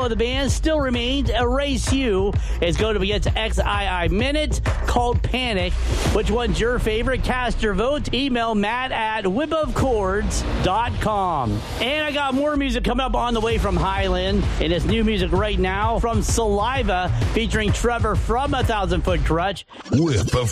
of the band still remains. Erase You is going to be against XII Minute, called Panic. Which one's your favorite? Cast your vote. Email matt@whipofchords.com. And I got more music coming up on the way from Highland. And it's new music right now from Saliva featuring Trevor from 1,000 Foot Crutch. Whip of